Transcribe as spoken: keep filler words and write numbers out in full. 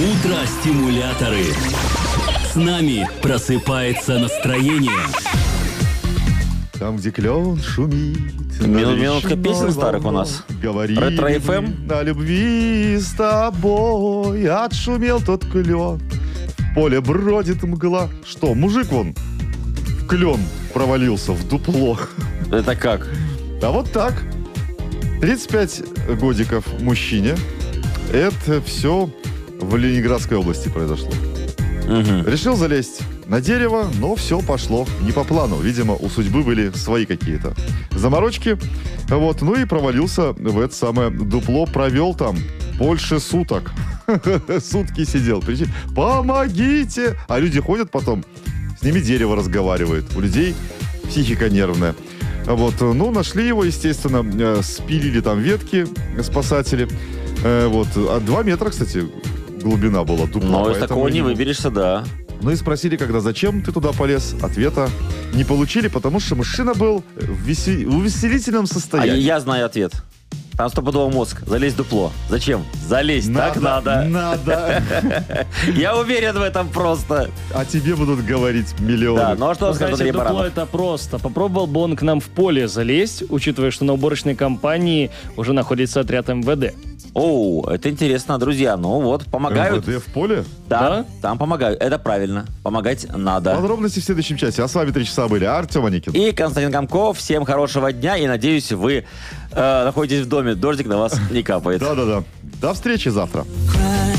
Утро-стимуляторы. С нами просыпается настроение. Там, где клен шумит. Мину- Минутка песен старых у нас. Говори Ретро-эф эм. на любви с тобой. Отшумел тот клен. В поле бродит мгла. Что, мужик вон в клен провалился, в дупло. Это как? А вот так. тридцать пять годиков мужчине. Это все в Ленинградской области произошло. Угу. Решил залезть на дерево, но все пошло не по плану. Видимо, у судьбы были свои какие-то заморочки. Вот, ну и провалился в это самое дупло. Провел там больше суток. Сутки сидел. Причем, помогите! А люди ходят потом, с ними дерево разговаривает. У людей психика нервная. Вот, ну, нашли его, естественно, спилили там ветки спасатели. Вот, а два метра, кстати, глубина была дупла. Но из такого не выберешься, да. Ну и спросили, когда, зачем ты туда полез, ответа не получили, потому что мужчина был в весе- увеселительном А состоянии. я знаю ответ. Там стопудово мозг. Залезь в дупло. Зачем? Залезть. Так надо. Надо. Я уверен в этом просто. А тебе будут говорить миллионы. Да, ну а что Ну, скажет знаете, Андрей дупло Баранов? это просто. Попробовал бы он к нам в поле залезть, учитывая, что на уборочной компании уже находится отряд эм вэ дэ. Оу, это интересно, друзья. Ну вот, помогают. МВД в поле? Да, Да? там помогают. Это правильно. Помогать надо. Подробности в следующем часе. А с вами три часа были Артем Аникин. И Константин Комков. Всем хорошего дня. И надеюсь, вы э, находитесь в доме. Дождик на вас не капает. Да-да-да. До встречи завтра. Cry